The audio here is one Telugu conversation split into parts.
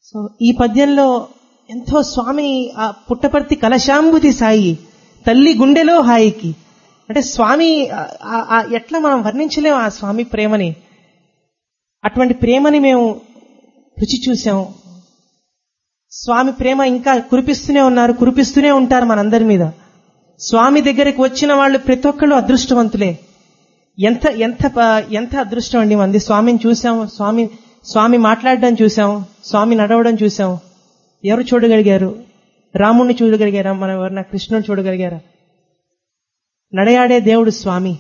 సో ఈ పద్యంలో ఎంతో స్వామి ఆ పుట్టపర్తి కలశాంబుతి సాయి తల్లి గుండెలో హాయికి అంటే స్వామి ఎట్లా మనం వర్ణించలేం ఆ స్వామి ప్రేమని. అటువంటి ప్రేమని మేము రుచి చూసాం. స్వామి ప్రేమ ఇంకా కురిపిస్తూనే ఉన్నారు, కురిపిస్తూనే ఉంటారు మనందరి మీద. స్వామి దగ్గరికి వచ్చిన వాళ్ళు ప్రతి ఒక్కళ్ళు అదృష్టవంతులే. ఎంత ఎంత ఎంత అదృష్టం అండి మంది. స్వామిని చూసాం, స్వామి మాట్లాడడం చూసాం, స్వామి నడవడం చూసాం. ఎవరు చూడగలిగారు? రాముణ్ణి చూడగలిగారా? మనం ఎవరన్నా కృష్ణుని చూడగలిగారా? నడయాడే దేవుడు స్వామి.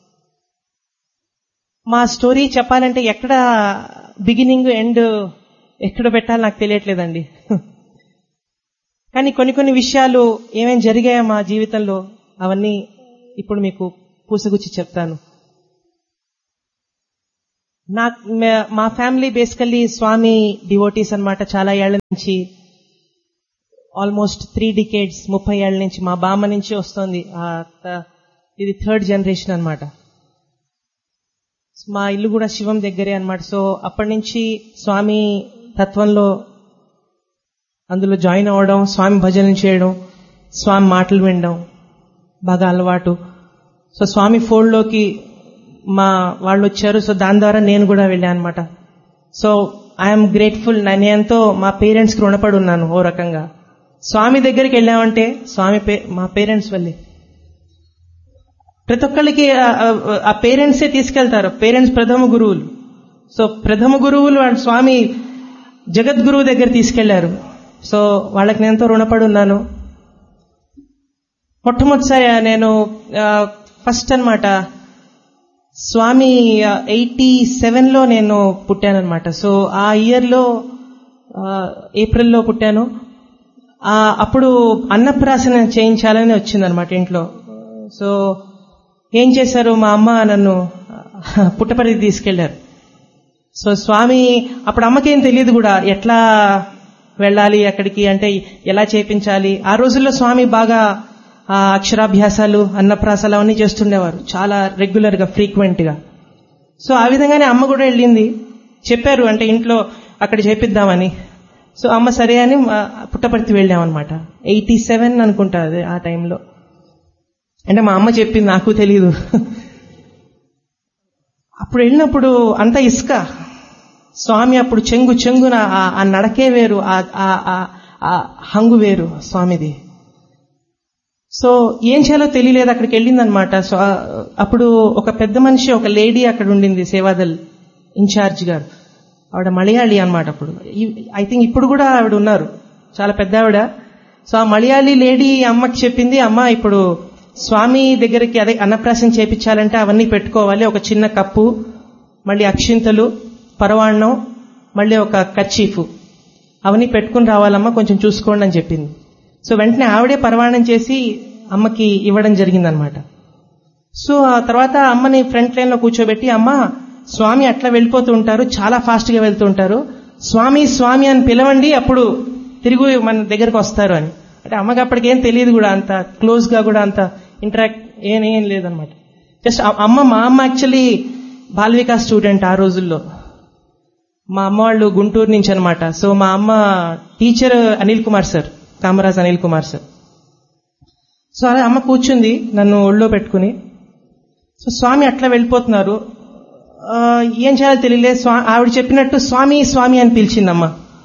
మా స్టోరీ చెప్పాలంటే ఎక్కడ బిగినింగ్ ఎండ్ ఎక్కడ పెట్టాలి నాకు తెలియట్లేదండి. కానీ కొన్ని విషయాలు ఏమేం జరిగాయో మా జీవితంలో అవన్నీ ఇప్పుడు మీకు పూసగుచ్చి చెప్తాను. మా ఫ్యామిలీ బేసికల్లీ స్వామి డివోటీస్ అన్నమాట. చాలా ఏళ్ల నుంచి, ఆల్మోస్ట్ 3 decades 30 ఏళ్ల నుంచి మా బామ్మ నుంచి వస్తుంది. ఇది 3rd generation అన్నమాట. మా ఇల్లు కూడా శివం దగ్గరే అన్నమాట. సో అప్పటి నుంచి స్వామి తత్వంలో అందులో జాయిన్ అవ్వడం, స్వామి భజనలు చేయడం, స్వామి మాటలు వినడం బాగా అలవాటు. సో స్వామి ఫోల్డ్లోకి మా వాళ్ళు వచ్చారు. సో దాని ద్వారా నేను కూడా వెళ్ళాను అనమాట. So I'm grateful. నేనంతో మా పేరెంట్స్కి రుణపడి ఉన్నాను ఓ రకంగా. స్వామి దగ్గరికి వెళ్ళామంటే మా పేరెంట్స్ వల్లే. ప్రతి ఒక్కళ్ళకి ఆ పేరెంట్సే తీసుకెళ్తారు. పేరెంట్స్ ప్రథమ గురువులు. సో ప్రథమ గురువులు వాళ్ళ స్వామి జగద్గురువు దగ్గర తీసుకెళ్లారు. సో వాళ్ళకి నేను ఎంతో రుణపడి ఉన్నాను. మొట్టమొదటిసారి నేను ఫస్ట్ అన్నమాట స్వామి 87లో నేను పుట్టానన్నమాట. సో ఆ ఇయర్లో ఏప్రిల్లో పుట్టాను. అప్పుడు అన్నప్రాసన చేయించాలని వచ్చిందనమాట ఇంట్లో. సో ఏం చేశారు, మా అమ్మ నన్ను పుట్టపర్తి తీసుకెళ్లారు. సో స్వామి అప్పుడు అమ్మకేం తెలియదు కూడా ఎట్లా వెళ్ళాలి అక్కడికి, అంటే ఎలా చేయించాలి. ఆ రోజుల్లో స్వామి బాగా అక్షరాభ్యాసాలు, అన్నప్రాసాలు అవన్నీ చేస్తుండేవారు చాలా రెగ్యులర్ గా, ఫ్రీక్వెంట్ గా. సో ఆ విధంగానే అమ్మ కూడా వెళ్ళింది. చెప్పారు అంటే ఇంట్లో అక్కడ చేపిద్దామని. సో అమ్మ సరే అని పుట్టపర్తి వెళ్ళామన్నమాట. 87 అనుకుంటా అది ఆ టైంలో. అంటే మా అమ్మ చెప్పింది, నాకు తెలీదు. అప్పుడు వెళ్ళినప్పుడు అంత ఇసుక. స్వామి అప్పుడు చెంగున ఆ నడకే వేరు, ఆ హంగు వేరు స్వామిది. సో ఏం చేయాలో తెలియలేదు. అక్కడికి వెళ్ళిందనమాట. సో అప్పుడు ఒక పెద్ద మనిషి, ఒక లేడీ అక్కడ ఉండింది, సేవాదల్ ఇన్ఛార్జ్ గారు. ఆవిడ మలయాళీ అనమాట. అప్పుడు ఐ థింక్ ఇప్పుడు కూడా ఆవిడ ఉన్నారు, చాలా పెద్ద ఆవిడ. సో ఆ మలయాళీ లేడీ అమ్మకి చెప్పింది, అమ్మ ఇప్పుడు స్వామి దగ్గరికి అదే అన్నప్రాసన చేపించాలంటే అవన్నీ పెట్టుకోవాలి. ఒక చిన్న కప్పు, మళ్ళీ అక్షింతలు, పరవాణం, మళ్ళీ ఒక కర్చీఫ్, అవన్నీ పెట్టుకుని రావాలమ్మా, కొంచెం చూసుకోండి అని చెప్పింది. సో వెంటనే ఆవిడే పరవాణం చేసి అమ్మకి ఇవ్వడం జరిగిందనమాట. సో ఆ తర్వాత అమ్మని ఫ్రంట్ లైన్ లో కూర్చోబెట్టి, అమ్మ స్వామి అట్లా వెళ్ళిపోతూ ఉంటారు, చాలా ఫాస్ట్ గా వెళ్తూ ఉంటారు, స్వామి స్వామి అని పిలవండి, అప్పుడు తిరిగి మన దగ్గరకు వస్తారు అని. అంటే అమ్మకి అప్పటికేం తెలియదు కూడా, అంత క్లోజ్ గా కూడా అంత ఇంటరాక్ట్ ఏం లేదనమాట. జస్ట్ మా అమ్మ యాక్చువల్లీ బాల్వికా స్టూడెంట్ ఆ రోజుల్లో. మా అమ్మ వాళ్ళు గుంటూరు నుంచి అనమాట. సో మా అమ్మ teacher Anil Kumar sir, Kamaraj Anil Kumar sir. So అలా అమ్మ కూర్చుంది నన్ను ఒళ్ళో పెట్టుకుని. సో స్వామి అట్లా వెళ్ళిపోతున్నారు, ఏం చేయాలో తెలియలేదు. ఆవిడ చెప్పినట్టు స్వామి స్వామి అని పిలిచిందమ్మ.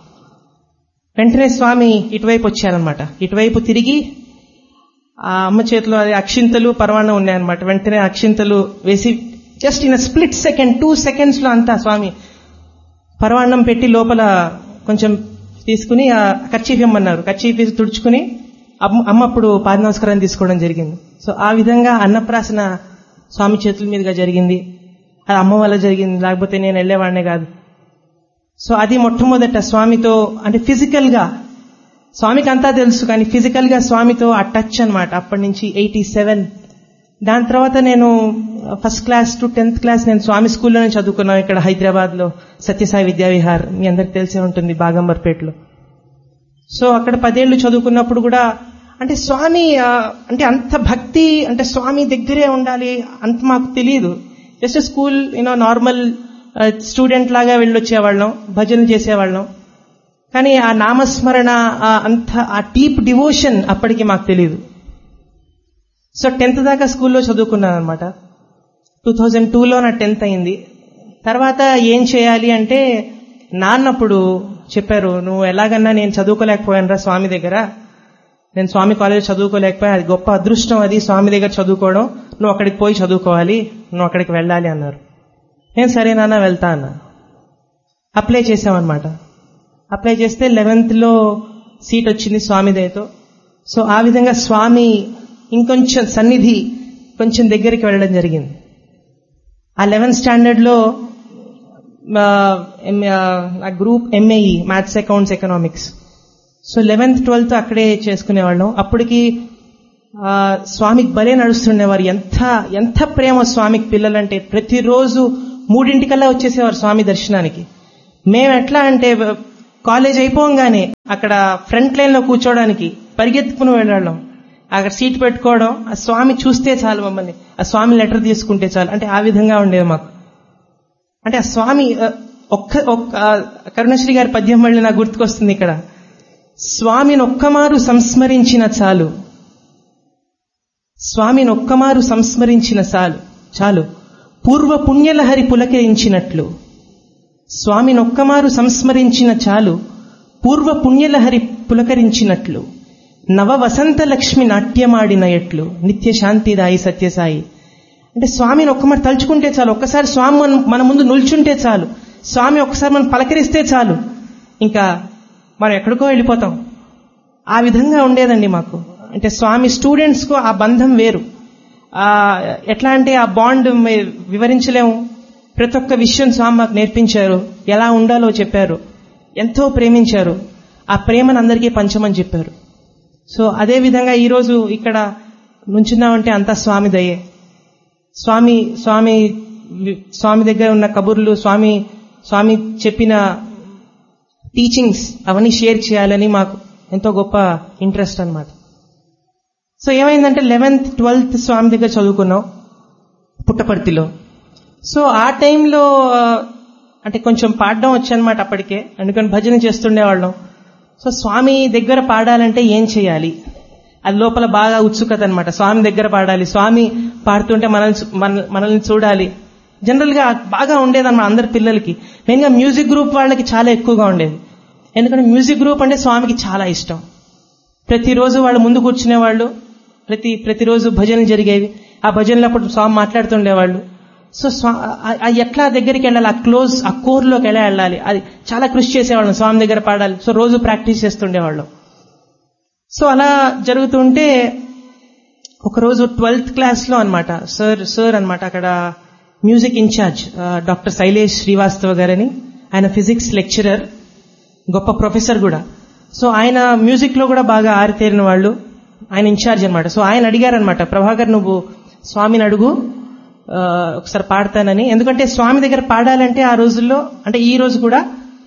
వెంటనే స్వామి ఇటువైపు వచ్చారనమాట. ఇటువైపు తిరిగి ఆ అమ్మ చేతిలో అది అక్షింతలు, పరవాణం ఉన్నాయన్నమాట. వెంటనే అక్షింతలు వేసి just in split second, 2 seconds లో అంతా స్వామి పరవాణం పెట్టి లోపల కొంచెం తీసుకుని ఆ కర్చీఫ్ ఇమ్మన్నారు. కర్చీఫ్ తుడుచుకుని అమ్మ అప్పుడు పాద నమస్కారం తీసుకోవడం జరిగింది. సో ఆ విధంగా అన్నప్రాసన స్వామి చేతుల మీదుగా జరిగింది. అది అమ్మ వల్ల జరిగింది, లేకపోతే నేను వెళ్లేవాడినే కాదు. సో అది మొట్టమొదట స్వామితో, అంటే ఫిజికల్ గా స్వామికి అంతా తెలుసు, కానీ ఫిజికల్ గా స్వామితో ఆ టచ్ అనమాట. అప్పటి నుంచి 87. దాని తర్వాత నేను first class to 10th class నేను స్వామి స్కూల్లోనే చదువుకున్నాను, ఇక్కడ హైదరాబాద్ లో సత్యసాయి విద్యావిహార్, మీ అందరికి తెలిసే ఉంటుంది, బాగంబర్పేటలో. సో అక్కడ 10 ఏళ్లు చదువుకున్నప్పుడు కూడా అంటే స్వామి అంటే అంత భక్తి, అంటే స్వామి దగ్గరే ఉండాలి అంత మాకు తెలియదు. జస్ట్ స్కూల్ నార్మల్ స్టూడెంట్ లాగా వెళ్ళొచ్చేవాళ్ళం, భజనలు చేసేవాళ్ళం. కానీ ఆ నామస్మరణ అంత ఆ డీప్ డివోషన్ అప్పటికి మాకు తెలియదు. సో 10th దాకా స్కూల్లో చదువుకున్నాను అనమాట. 2002లో నా 10th అయింది. తర్వాత ఏం చేయాలి అంటే నాన్నప్పుడు చెప్పారు, నువ్వు ఎలాగన్నా నేను చదువుకోలేకపోయానురా స్వామి దగ్గర, నేను స్వామి కాలేజ్ చదువుకోలేకపోయా, అది గొప్ప అదృష్టం, అది స్వామి దగ్గర చదువుకోవడం, నువ్వు అక్కడికి పోయి చదువుకోవాలి, నువ్వు అక్కడికి వెళ్ళాలి అన్నారు. నేను సరే నాన్న వెళ్తా అన్నా. అప్లై చేసామన్నమాట. అప్లై చేస్తే 11thలో సీట్ వచ్చింది స్వామి దయతో. సో ఆ విధంగా స్వామి ఇంకొంచెం సన్నిధి కొంచెం దగ్గరికి వెళ్ళడం జరిగింది. ఆ 11th స్టాండర్డ్లో ఆ group ఎంఏఈ maths accounts economics. So 11th 12th అక్కడే చేసుకునేవాళ్ళం. అప్పటికి స్వామికి భలే నడుస్తుండేవారు. ఎంత ప్రేమ స్వామికి పిల్లలంటే. ప్రతిరోజు 3 వచ్చేసేవారు స్వామి దర్శనానికి. మేము ఎట్లా అంటే కాలేజ్ అయిపోగానే అక్కడ ఫ్రంట్ లైన్ లో కూర్చోవడానికి పరిగెత్తుకుని వెళ్ళాళ్ళం. అక్కడ సీట్ పెట్టుకోవడం, ఆ స్వామి చూస్తే చాలు మమ్మల్ని, ఆ స్వామి లెటర్ తీసుకుంటే చాలు, అంటే ఆ విధంగా ఉండేది మాకు. అంటే ఆ స్వామి కరుణశ్రీ గారి పద్యం మళ్ళీ నాకు గుర్తుకొస్తుంది ఇక్కడ. స్వామిని ఒక్కమారు సంస్మరించిన చాలు, స్వామిని ఒక్కమారు సంస్మరించిన చాలు, పూర్వ పుణ్యలహరి పులకరించినట్లు. స్వామిని ఒక్కమారు సంస్మరించిన చాలు, పూర్వ పుణ్యలహరి పులకరించినట్లు. నవ వసంత లక్ష్మి నాట్యమాడిన ఎట్లు, నిత్య శాంతిదాయి సత్యసాయి. అంటే స్వామిని ఒక్కమారు తలుచుకుంటే చాలు, ఒక్కసారి స్వామి మన ముందు నిల్చుంటే చాలు, స్వామి ఒక్కసారి మనం పలకరిస్తే చాలు, ఇంకా మనం ఎక్కడికో వెళ్ళిపోతాం. ఆ విధంగా ఉండేదండి మాకు. అంటే స్వామి స్టూడెంట్స్ కు ఆ బంధం వేరు. ఎట్లా అంటే ఆ బాండ్ వివరించలేము. ప్రతి ఒక్క విషయం స్వామి మాకు నేర్పించారు, ఎలా ఉండాలో చెప్పారు, ఎంతో ప్రేమించారు. ఆ ప్రేమను అందరికీ పంచమని చెప్పారు. సో అదే విధంగా ఈరోజు ఇక్కడ నుంచున్నామంటే అంతా స్వామి దయే. స్వామి దగ్గర ఉన్న కబుర్లు, స్వామి చెప్పిన టీచింగ్స్ అవన్నీ షేర్ చేయాలని మాకు ఎంతో గొప్ప ఇంట్రెస్ట్ అన్నమాట. సో ఏమైందంటే 11th 12th స్వామి దగ్గర చదువుకున్నాం పుట్టపర్తిలో. సో ఆ టైంలో అంటే కొంచెం పాడడం వచ్చనమాట అప్పటికే, అందుకని భజన చేస్తుండేవాళ్ళం. సో స్వామి దగ్గర పాడాలంటే ఏం చేయాలి, అది లోపల బాగా ఉత్సుకత అనమాట. స్వామి దగ్గర పాడాలి, స్వామి పాడుతుంటే మనల్ని చూడాలి. జనరల్ గా బాగా ఉండేదన్నమాట అందరి పిల్లలకి. మెయిన్గా మ్యూజిక్ గ్రూప్ వాళ్ళకి చాలా ఎక్కువగా ఉండేది. ఎందుకంటే మ్యూజిక్ గ్రూప్ అంటే స్వామికి చాలా ఇష్టం. ప్రతిరోజు వాళ్ళు ముందు కూర్చునేవాళ్ళు, ప్రతిరోజు భజనలు జరిగేవి. ఆ భజనలు అప్పుడు స్వామి మాట్లాడుతుండేవాళ్ళు. సో ఎట్లా దగ్గరికి వెళ్ళాలి, ఆ కోర్లోకి ఎలా వెళ్ళాలి, అది చాలా కృషి చేసేవాళ్ళం. స్వామి దగ్గర పాడాలి, సో రోజు ప్రాక్టీస్ చేస్తుండేవాళ్ళం. సో అలా జరుగుతుంటే ఒకరోజు 12th క్లాస్లో అనమాట సార్ అనమాట అక్కడ music incharge doctor Shailesh Srivastava గారని, ఆయన ఫిజిక్స్ లెక్చరర్, గొప్ప ప్రొఫెసర్ కూడా. సో ఆయన మ్యూజిక్ లో కూడా బాగా ఆరితేరిన వాళ్ళు, ఆయన ఇన్ఛార్జ్ అనమాట. సో ఆయన అడిగారనమాట, ప్రభాకర్ నువ్వు స్వామిని అడుగు ఒకసారి పాడతానని. ఎందుకంటే స్వామి దగ్గర పాడాలంటే ఆ రోజుల్లో, అంటే ఈ రోజు కూడా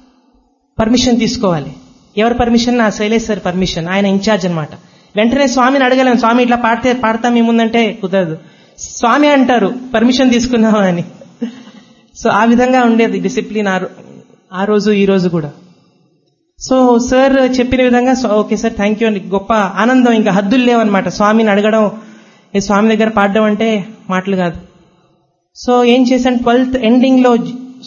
పర్మిషన్ తీసుకోవాలి. ఎవరి పర్మిషన్? నా శైలేష్ సార్ పర్మిషన్, ఆయన ఇన్ఛార్జ్ అనమాట. వెంటనే స్వామిని అడగలేము, స్వామి ఇట్లా పాడతాం ఏముందంటే కుదరదు. స్వామి అంటారు పర్మిషన్ తీసుకున్నావా అని. సో ఆ విధంగా ఉండేది డిసిప్లిన్ ఆ రోజు ఈ రోజు కూడా. సో సార్ చెప్పిన విధంగా ఓకే సార్ థ్యాంక్ యూ అండి, గొప్ప ఆనందం, ఇంకా హద్దులు లేవన్నమాట. స్వామిని అడగడం, ఈ స్వామి దగ్గర పాడడం అంటే మాటలు కాదు. సో ఏం చేశాను, 12th ఎండింగ్ లో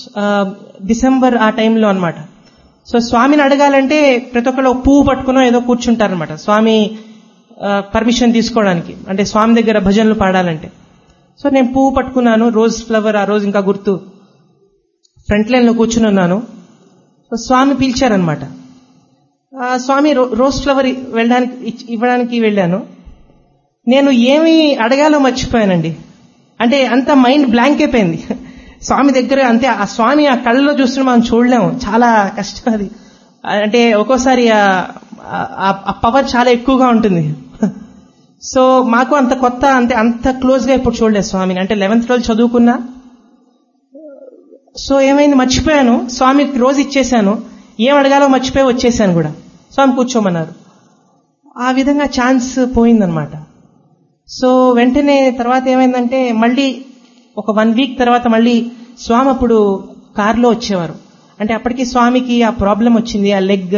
డిసెంబర్ ఆ టైంలో అనమాట. సో స్వామిని అడగాలంటే ప్రతి ఒక్కళ్ళు పువ్వు పట్టుకునో ఏదో కూర్చుంటారనమాట స్వామి పర్మిషన్ తీసుకోవడానికి, అంటే స్వామి దగ్గర భజనలు పాడాలంటే. సో నేను పువ్వు పట్టుకున్నాను, రోజ్ ఫ్లవర్, ఆ రోజు ఇంకా గుర్తు, ఫ్రంట్ లైన్ లో కూర్చుని ఉన్నాను. సో స్వామి పిలిచారనమాట. స్వామి రోజ్ ఫ్లవర్ ఇవ్వడానికి వెళ్ళాను. నేను ఏమి అడగాలో మర్చిపోయానండి. అంటే అంత మైండ్ బ్లాంక్ అయిపోయింది స్వామి దగ్గర. అంతే ఆ స్వామి ఆ కళ్ళలో చూస్తుంటే మనం చూడలేము, చాలా కష్టం అది. అంటే ఒక్కోసారి ఆ పవర్ చాలా ఎక్కువగా ఉంటుంది. సో మాకు అంత కొత్త, అంత క్లోజ్ గా ఇప్పుడు చూడలేదు స్వామిని. అంటే 11th రోజు చదువుకున్నా. సో ఏమైంది, మర్చిపోయాను. స్వామికి రోజు ఇచ్చేశాను, ఏం అడగాలో మర్చిపోయి వచ్చేసాను కూడా. స్వామి కూర్చోమన్నారు. ఆ విధంగా ఛాన్స్ పోయిందనమాట. సో వెంటనే తర్వాత ఏమైందంటే మళ్ళీ ఒక 1 వీక్ తర్వాత మళ్ళీ స్వామి అప్పుడు కారులో వచ్చేవారు. అంటే అప్పటికి స్వామికి ఆ ప్రాబ్లం వచ్చింది, ఆ లెగ్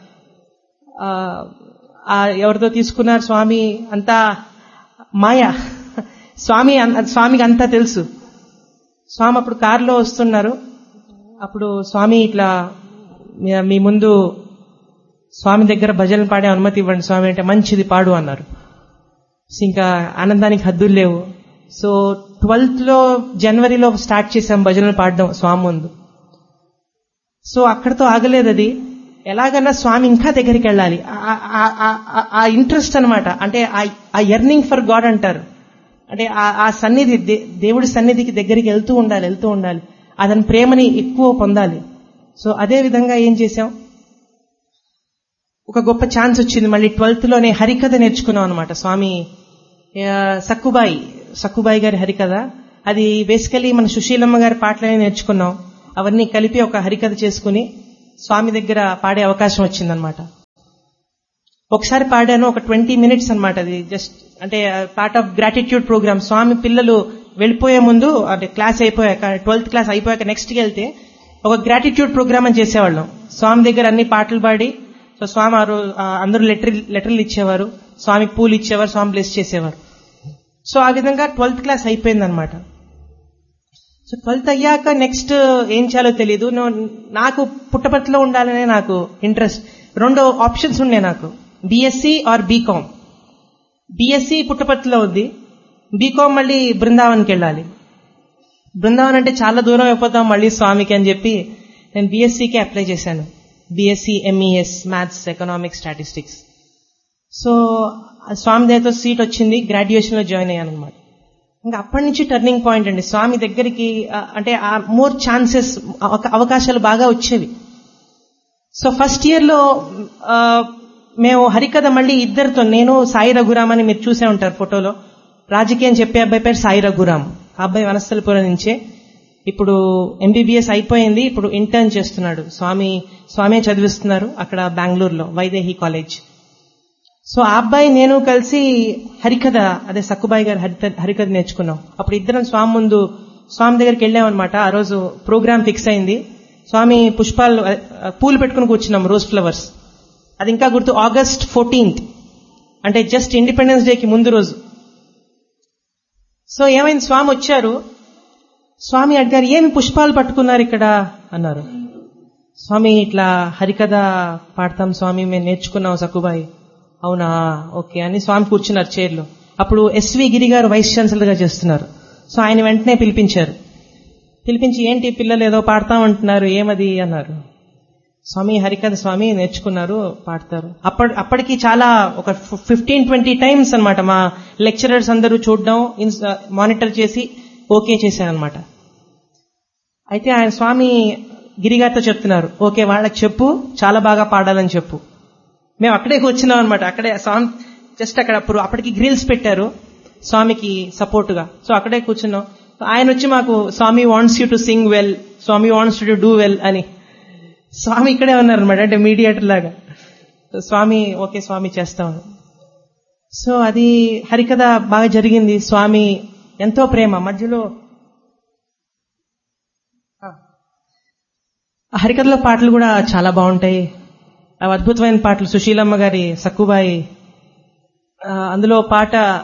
ఎవరితో తీసుకున్నారు స్వామి, అంతా మాయా. స్వామికి అంతా తెలుసు. స్వామి అప్పుడు కారులో వస్తున్నారు. అప్పుడు స్వామి ఇట్లా మీ ముందు స్వామి దగ్గర భజనలు పాడే అనుమతి ఇవ్వండి స్వామి అంటే, మంచిది పాడు అన్నారు. ఇంకా ఆనందానికి హద్దులు లేవు. సో 12th జనవరిలో స్టార్ట్ చేశాం భజనలు పాడడం స్వామి ముందు. సో అక్కడితో ఆగలేదు అది. ఎలాగన్నా స్వామి ఇంకా దగ్గరికి వెళ్ళాలి, ఆ ఇంట్రెస్ట్ అనమాట. అంటే ఆ ఎర్నింగ్ ఫర్ గాడ్ అంటారు. అంటే ఆ సన్నిధి, దేవుడి సన్నిధికి దగ్గరికి వెళ్తూ ఉండాలి. అతని ప్రేమని ఎక్కువ పొందాలి. సో అదే విధంగా ఏం చేశాం, ఒక గొప్ప ఛాన్స్ వచ్చింది. మళ్ళీ 12th హరికథ నేర్చుకున్నాం అనమాట. స్వామి సక్కుబాయి గారి హరికథ. అది బేసికలీ మన సుశీలమ్మ గారి పాటలనే నేర్చుకున్నాం. అవన్నీ కలిపి ఒక హరికథ చేసుకుని స్వామి దగ్గర పాడే అవకాశం వచ్చిందనమాట. ఒకసారి పాడాను, ఒక 20 minutes అనమాట. అది జస్ట్ అంటే పార్ట్ ఆఫ్ గ్రాటిట్యూడ్ ప్రోగ్రామ్. స్వామి పిల్లలు వెళ్ళిపోయే ముందు, అంటే క్లాస్ అయిపోయాక, 12th క్లాస్ అయిపోయాక నెక్స్ట్కి వెళ్తే ఒక గ్రాటిట్యూడ్ ప్రోగ్రామ్ అని చేసేవాళ్ళం. స్వామి దగ్గర అన్ని పాటలు పాడి, సో స్వామి అందరూ లెటర్లు ఇచ్చేవారు, స్వామికి పూలు ఇచ్చేవారు, స్వామి బ్లెస్ చేసేవారు. సో ఆ విధంగా 12th క్లాస్ అయిపోయిందనమాట. సో 12th అయ్యాక నెక్స్ట్ ఏం చేయాలో తెలీదు. నాకు పుట్టపర్తిలో ఉండాలనే నాకు ఇంట్రెస్ట్. 2 ఆప్షన్స్ ఉండే నాకు, బీఎస్సీ ఆర్ బీకామ్. బీఎస్సీ పుట్టపర్తిలో ఉంది, బీకామ్ మళ్ళీ బృందావన్కి వెళ్ళాలి. బృందావన్ అంటే చాలా దూరం అయిపోతాం మళ్ళీ స్వామికి అని చెప్పి నేను బీఎస్సీకి అప్లై చేశాను. BSc MES, maths, economics, statistics. So స్వామి దగ్గర సీట్ వచ్చింది, గ్రాడ్యుయేషన్ లో జాయిన్ అయ్యాను అనమాట. ఇంకా అప్పటి నుంచి టర్నింగ్ పాయింట్ అండి. స్వామి దగ్గరికి అంటే మోర్ ఛాన్సెస్, అవకాశాలు బాగా వచ్చేవి. సో ఫస్ట్ ఇయర్ లో మేము హరికథ మళ్ళీ ఇద్దరితో, నేను సాయి రఘురామ్ అని మీరు చూసే ఉంటారు ఫోటోలో, రాజకీయం చెప్పే అబ్బాయి పేరు సాయి రఘురామ్. ఆ అబ్బాయి వనస్థలిపురం నుంచే, ఇప్పుడు ఎంబీబీఎస్ అయిపోయింది, ఇప్పుడు ఇంటర్న్ చేస్తున్నాడు. స్వామి చదివిస్తున్నారు అక్కడ బెంగళూరులో వైదేహి కాలేజ్. సో ఆ అబ్బాయి నేను కలిసి హరికథ, అదే సక్కుబాయి గారి హరికథ నేర్చుకున్నాం. అప్పుడు ఇద్దరం స్వామి దగ్గరికి వెళ్ళామన్నమాట. ఆ రోజు ప్రోగ్రామ్ ఫిక్స్ అయింది. స్వామి పూలు పెట్టుకుని కూర్చున్నాం, రోజ్ ఫ్లవర్స్. అది ఇంకా గుర్తు, August 14th, అంటే జస్ట్ ఇండిపెండెన్స్ డేకి ముందు రోజు. సో ఏమైంది, స్వామి వచ్చారు. స్వామి అడిగారు, ఏమి పుష్పాలు పట్టుకున్నారు ఇక్కడ అన్నారు. స్వామి ఇట్లా హరికథ పాడతాం స్వామి, మేము నేర్చుకున్నాం సక్కుబాయి. అవునా, ఓకే అని స్వామి కూర్చున్నారు చైర్లో. అప్పుడు ఎస్వి గిరి గారు వైస్ ఛాన్సలర్ గా చేస్తున్నారు. సో ఆయన వెంటనే పిలిపించి ఏంటి పిల్లలు ఏదో పాడతామంటున్నారు, ఏమది అన్నారు. స్వామి హరికథ స్వామి నేర్చుకున్నారు, పాడతారు. అప్పటికి చాలా ఒక 15-20 టైమ్స్ అనమాట మా లెక్చరర్స్ అందరూ చూడడం, మానిటర్ చేసి ఓకే చేశారనమాట. అయితే ఆయన స్వామి గిరిగారితో చెప్తున్నారు, ఓకే వాళ్ళకి చెప్పు చాలా బాగా పాడాలని చెప్పు. మేము అక్కడే కూర్చున్నాం అనమాట. అక్కడే స్వామి జస్ట్ అక్కడ అప్పటికి గ్రిల్స్ పెట్టారు స్వామికి సపోర్టుగా. సో అక్కడే కూర్చున్నాం. ఆయన వచ్చి మాకు, స్వామి wants you to sing well, Swamy wants to do well అని. స్వామి ఇక్కడే ఉన్నారు అనమాట, అంటే మీడియేటర్ లాగా. స్వామి ఓకే స్వామి చేస్తాం. సో అది హరికథ బాగా జరిగింది. స్వామి ఎంతో ప్రేమ. మధ్యలో హరికథలో పాటలు కూడా చాలా బాగుంటాయి, అవి అద్భుతమైన పాటలు. సుశీలమ్మ గారి సక్కుబాయి, అందులో పాట